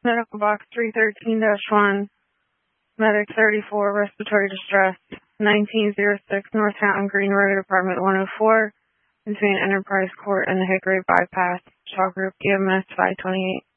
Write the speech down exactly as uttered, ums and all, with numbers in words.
Medical box three thirteen dash one, medic thirty-four, respiratory distress, nineteen oh six North Mountain Green Road, apartment one oh four, between Enterprise Court and the Hickory Bypass, shop group E M S five twenty-eight.